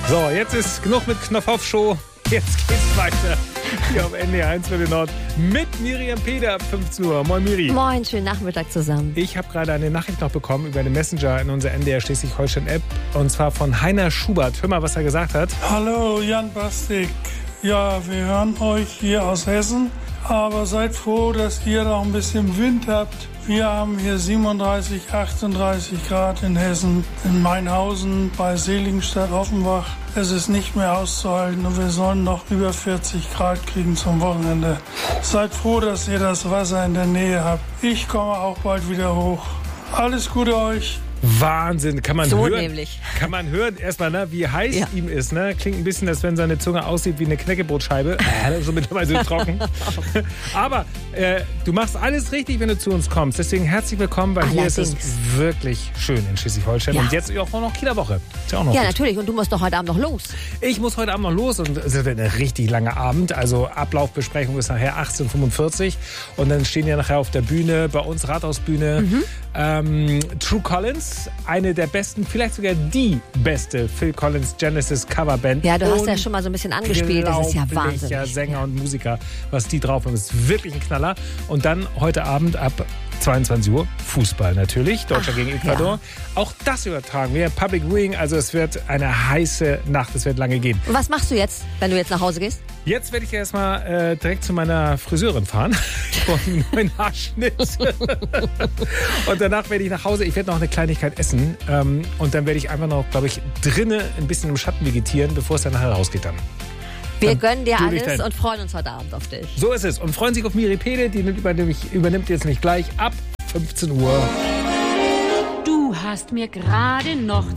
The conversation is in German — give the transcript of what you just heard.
So, jetzt ist genug mit Knopf-Auf-Show. Jetzt geht's weiter hier auf NDR 1 für den Nord mit Miriam Peder ab 15 Uhr. Moin Miri. Moin, schönen Nachmittag zusammen. Ich habe gerade eine Nachricht noch bekommen über den Messenger in unserer NDR Schleswig-Holstein-App und zwar von Heiner Schubert. Hör mal, was er gesagt hat. Hallo Jan Bastik. Ja, wir hören euch hier aus Hessen, aber seid froh, dass ihr noch ein bisschen Wind habt. Wir haben hier 37, 38 Grad in Hessen, in Mainhausen, bei Seligenstadt-Offenbach. Es ist nicht mehr auszuhalten und wir sollen noch über 40 Grad kriegen zum Wochenende. Seid froh, dass ihr das Wasser in der Nähe habt. Ich komme auch bald wieder hoch. Alles Gute euch. Wahnsinn, kann man so hören. Nämlich. Kann man hören, erstmal, ne, wie heiß ihm ist. Ne? Klingt ein bisschen, als wenn seine Zunge aussieht wie eine Knäckebrotscheibe. So mittlerweile so trocken. Aber du machst alles richtig, wenn du zu uns kommst. Deswegen herzlich willkommen, weil hier ist es wirklich schön in Schleswig-Holstein. Ja. Und jetzt auch noch Kieler Woche. Ist ja auch noch gut. Natürlich. Und du musst doch heute Abend noch los. Ich muss heute Abend noch los und es wird ein richtig langer Abend. Also Ablaufbesprechung ist nachher 18:45 und dann stehen ja nachher auf der Bühne, bei uns Rathausbühne, True Collins, eine der besten, vielleicht sogar die beste Phil Collins Genesis Coverband. Ja, du hast ja schon mal so ein bisschen angespielt. Das ist ja wahnsinnig. Sänger und Musiker, was die drauf haben, ist wirklich ein Knaller. Und dann heute Abend ab 22 Uhr Fußball natürlich, Deutschland gegen Ecuador. Ja. Auch das übertragen wir, Public Viewing, also es wird eine heiße Nacht, es wird lange gehen. Und was machst du jetzt, wenn du jetzt nach Hause gehst? Jetzt werde ich erstmal direkt zu meiner Friseurin fahren und einen neuen Haarschnitt. Und danach werde ich nach Hause, ich werde noch eine Kleinigkeit essen und dann werde ich einfach noch, glaube ich, drinnen ein bisschen im Schatten vegetieren, bevor es dann nachher rausgeht dann. Wir gönnen dir alles und freuen uns heute Abend auf dich. So ist es. Und freuen sich auf Miri Pede, die übernimmt jetzt nicht gleich ab 15 Uhr. Du hast mir gerade noch